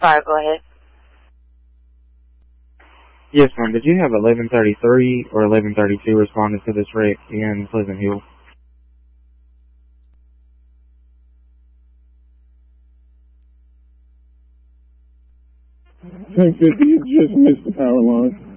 Fire, go ahead. Yes, ma'am. Did you have 1133 or 1132 responding to this wreck in Pleasant Hill? Tank 50, you just missed the power line.